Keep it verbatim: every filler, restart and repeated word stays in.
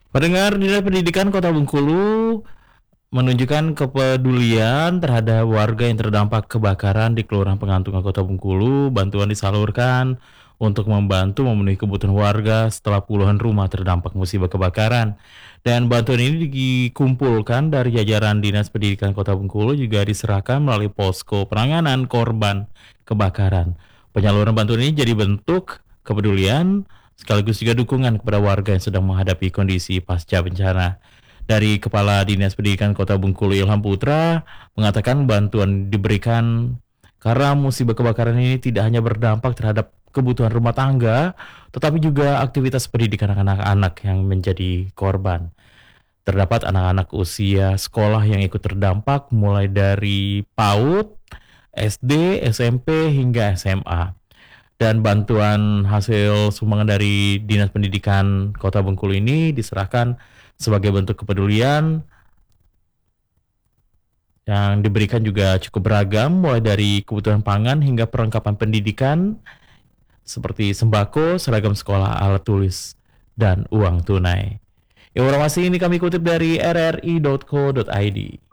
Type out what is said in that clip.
Pendengar, Dinas Pendidikan Kota Bengkulu menunjukkan kepedulian terhadap warga yang terdampak kebakaran di Kelurahan Pengantungan Kota Bengkulu. Bantuan disalurkan untuk membantu memenuhi kebutuhan warga setelah puluhan rumah terdampak musibah kebakaran. Dan bantuan ini dikumpulkan dari jajaran Dinas Pendidikan Kota Bengkulu, juga diserahkan melalui posko penanganan korban kebakaran. Penyaluran bantuan ini jadi bentuk kepedulian sekaligus juga dukungan kepada warga yang sedang menghadapi kondisi pasca bencana. Dari Kepala Dinas Pendidikan Kota Bengkulu, Ilham Putra, mengatakan bantuan diberikan karena musibah kebakaran ini tidak hanya berdampak terhadap kebutuhan rumah tangga, tetapi juga aktivitas pendidikan anak-anak yang menjadi korban. Terdapat anak-anak usia sekolah yang ikut terdampak mulai dari PAUD, S D, S M P, hingga S M A. Dan bantuan hasil sumbangan dari Dinas Pendidikan Kota Bengkulu ini diserahkan sebagai bentuk kepedulian yang diberikan juga cukup beragam, mulai dari kebutuhan pangan hingga perlengkapan pendidikan seperti sembako, seragam sekolah, alat tulis, dan uang tunai. Informasi ini kami kutip dari r r i titik co titik i d.